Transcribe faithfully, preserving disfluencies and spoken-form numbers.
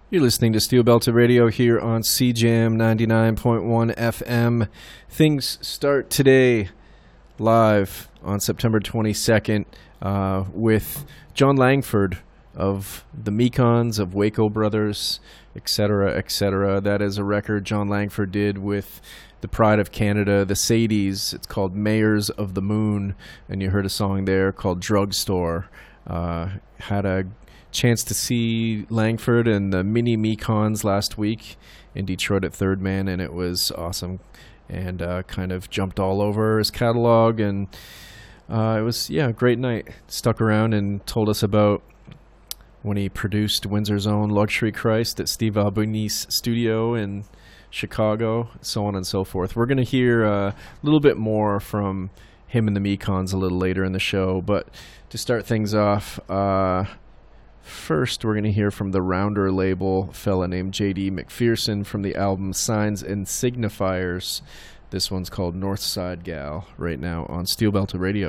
You're listening to Steel Belted Radio here on C Jam ninety-nine point one F M. Things start today live on September twenty-second uh, with Jon Langford of the Mekons, of Waco Brothers, et cetera, et cetera. That is a record Jon Langford did with the Pride of Canada, the Sadies. It's called Mayors of the Moon, and you heard a song there called Drugstore. Uh, had a chance to see Langford and the Mini Mekons last week in Detroit at Third Man, and it was awesome, and uh, kind of jumped all over his catalog, and uh, it was, yeah, a great night. Stuck around and told us about when he produced Windsor's own Luxury Christ at Steve Albini's studio in Chicago, so on and so forth. We're going to hear uh, a little bit more from him and the Mekons a little later in the show, but to start things off, uh, first we're going to hear from the Rounder label, a fella named J D McPherson from the album Signs and Signifiers. This one's called Northside Gal right now on Steel Belted Radio.